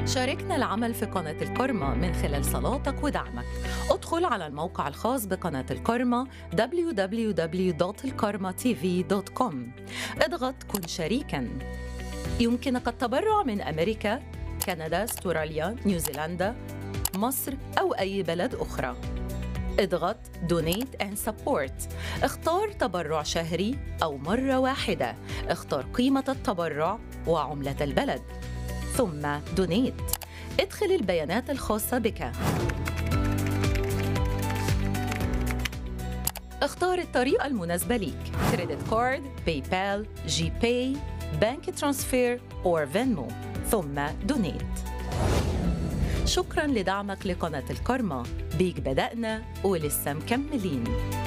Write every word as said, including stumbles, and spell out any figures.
شاركنا العمل في قناة الكرمة من خلال صلاتك ودعمك. ادخل على الموقع الخاص بقناة الكرمة دبليو دبليو دبليو دوت الكرمة تي في دوت كوم. اضغط كن شريكاً. يمكنك التبرع من أمريكا، كندا، استراليا، نيوزيلندا، مصر أو أي بلد أخرى. اضغط Donate and Support. اختار تبرع شهري أو مرة واحدة. اختار قيمة التبرع وعملة البلد، ثم Donate. ادخل البيانات الخاصة بك. اختار الطريقة المناسبة ليك: كريدت كارد، باي بال، جي باي، بانك ترانسفير أو فينمو، ثم Donate. شكراً لدعمك لقناة الكرمة. بيك بدأنا ولسه مكملين.